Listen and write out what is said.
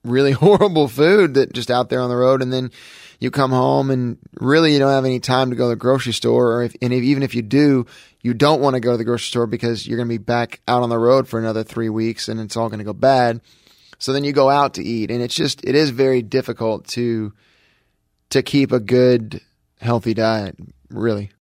really horrible food that just out there on the road. And then you come home and really you don't have any time to go to the grocery store. Or even if you do, you don't want to go to the grocery store because you're going to be back out on the road for another 3 weeks and it's all going to go bad. So then you go out to eat, and it is very difficult to keep a good, healthy diet, really.